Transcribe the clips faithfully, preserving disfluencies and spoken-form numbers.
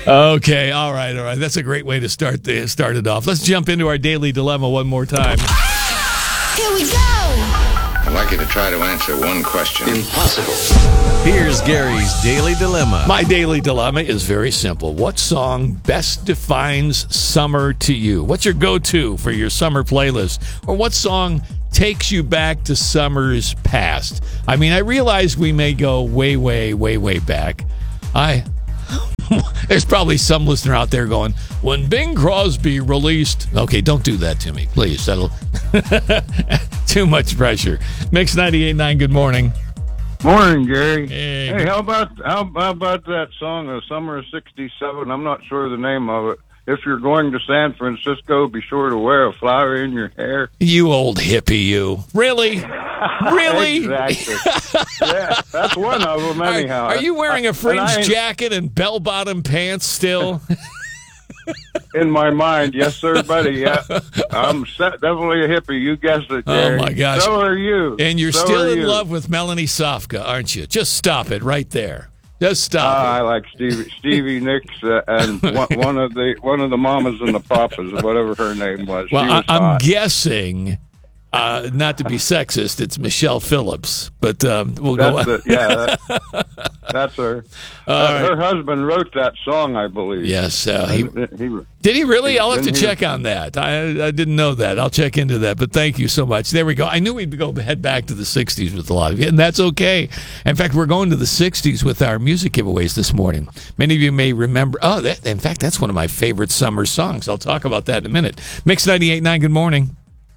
Okay, all right, all right. That's a great way to start the, start it off. Let's jump into our daily dilemma one more time. Here we go! I'd like you to try to answer one question. Impossible. Here's Gary's Daily Dilemma. My daily dilemma is very simple. What song best defines summer to you? What's your go-to for your summer playlist? Or what song takes you back to summers past? I mean, I realize we may go way, way, way, way back. I... There's probably some listener out there going, when Bing Crosby released... Okay, don't do that to me, please. That'll... Too much pressure. Mix ninety-eight point nine, good morning. Morning, Gary. Hey. Hey, how about how, how about that song, "A Summer of sixty-seven"? I'm not sure the name of it. If you're going to San Francisco, be sure to wear a flower in your hair. You old hippie, you. Really? Really? Exactly. Yeah, that's one of them anyhow. Are, are you wearing a fringe I, jacket and bell-bottom pants still? In my mind, yes, sir, buddy. Yeah, I'm set, definitely a hippie. You guessed it, Gary. Oh, my gosh. So are you. And you're so still in you. love with Melanie Sofka, aren't you? Just stop it right there. Just stop Uh, it. I like Stevie Stevie Nicks uh, and one, one of the one of the mamas and the papas, whatever her name was. Well, she was I, I'm hot. guessing, uh, not to be sexist, it's Michelle Phillips, but um, we'll That's go. the, yeah, that, that's her. Uh, right. Her husband wrote that song, I believe. Yes, uh, he, He, he, did he really? I'll have to Didn't he- check on that. I, I didn't know that. I'll check into that. But thank you so much. There we go. I knew we'd go head back to the sixties with a lot of you, and that's okay. In fact, we're going to the sixties with our music giveaways this morning. Many of you may remember. Oh, that, in fact, that's one of my favorite summer songs. I'll talk about that in a minute. Mix ninety-eight point nine, good morning.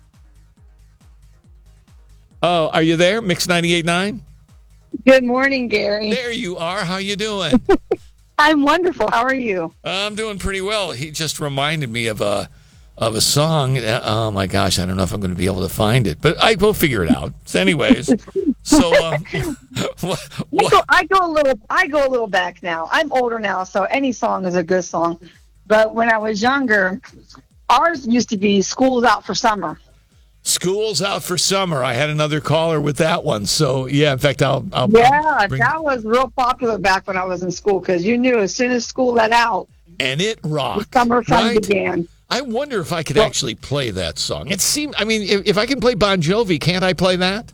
Oh, are you there? Mix ninety-eight point nine? Good morning, Gary. There you are. How you doing? I'm wonderful. How are you? I'm doing pretty well. He just reminded me of a of a song. Uh, Oh my gosh, I don't know if I'm going to be able to find it, but I will figure it out. So anyways, so um, what, I what, go, I go a little. I go a little back now. I'm older now, so any song is a good song. But when I was younger, ours used to be "School's Out for Summer." school's out for summer. I had another caller with that one. So yeah, in fact, I'll. I'll Yeah, bring- that was real popular back when I was in school because you knew as soon as school let out, and it the rocked. summer fun right? began. I wonder if I could Well- actually play that song. It seemed. I mean, if, if I can play Bon Jovi, can't I play that?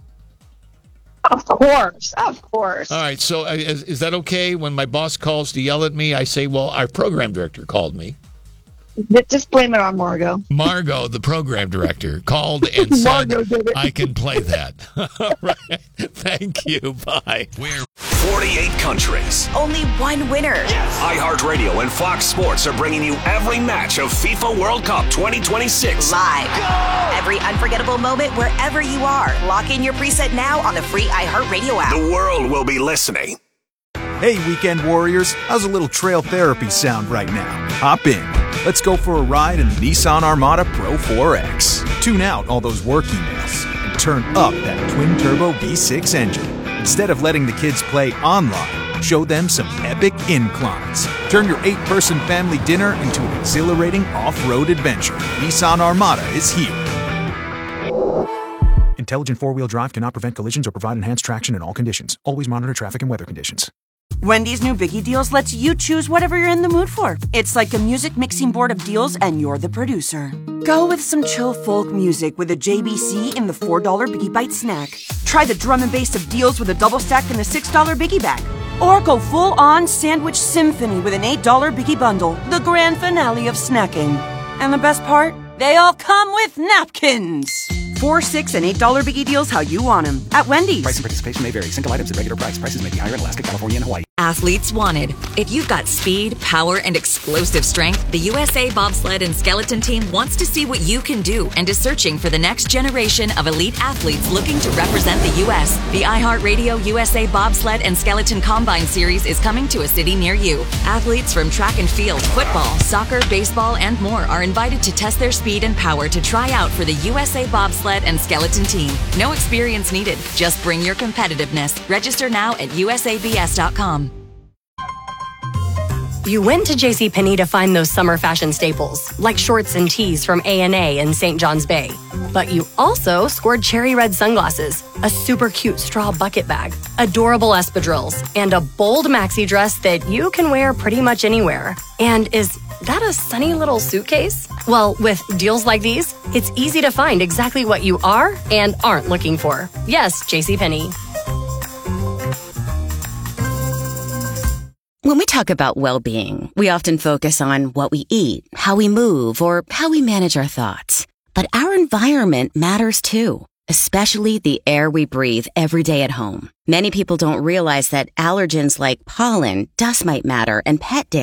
Of course, of course. All right. So uh, is, is that okay? When my boss calls to yell at me, I say, "Well, our program director called me." Just blame it on Margot. Margot, the program director, called and said, Margot did it. I can play that. All right. Thank you. Bye. We're forty-eight countries. Only one winner. iHeartRadio and Fox Sports are bringing you every match of FIFA World Cup twenty twenty-six. Live. Every unforgettable moment wherever you are. Lock in your preset now on the free iHeartRadio app. The world will be listening. Hey, weekend warriors, how's a little trail therapy sound right now? Hop in. Let's go for a ride in the Nissan Armada Pro four X. Tune out all those work emails and turn up that twin-turbo V six engine. Instead of letting the kids play online, show them some epic inclines. Turn your eight-person family dinner into an exhilarating off-road adventure. Nissan Armada is here. Intelligent four-wheel drive cannot prevent collisions or provide enhanced traction in all conditions. Always monitor traffic and weather conditions. Wendy's new Biggie Deals lets you choose whatever you're in the mood for. It's like a music mixing board of deals, and you're the producer. Go with some chill folk music with a J B C in the four dollar Biggie Bite snack. Try the drum and bass of deals with a double stack in the six dollar Biggie Bag. Or go full-on sandwich symphony with an eight dollar Biggie Bundle, the grand finale of snacking. And the best part? They all come with napkins. Four, six, and eight dollar Biggie Deals how you want them at Wendy's. Price and participation may vary. Single items at regular price. Prices may be higher in Alaska, California, and Hawaii. Athletes wanted. If you've got speed, power, and explosive strength, the U S A Bobsled and Skeleton Team wants to see what you can do and is searching for the next generation of elite athletes looking to represent the U S The iHeartRadio U S A Bobsled and Skeleton Combine Series is coming to a city near you. Athletes from track and field, football, soccer, baseball, and more are invited to test their speed and power to try out for the U S A Bobsled and Skeleton Team. No experience needed. Just bring your competitiveness. Register now at U S A B S dot com. You went to JCPenney to find those summer fashion staples, like shorts and tees from A and A in Saint John's Bay. But you also scored cherry red sunglasses, a super cute straw bucket bag, adorable espadrilles, and a bold maxi dress that you can wear pretty much anywhere. And is that a sunny little suitcase? Well, with deals like these, it's easy to find exactly what you are and aren't looking for. Yes, JCPenney. When we talk about well-being, we often focus on what we eat, how we move, or how we manage our thoughts. But our environment matters too, especially the air we breathe every day at home. Many people don't realize that allergens like pollen, dust mite matter, and pet dander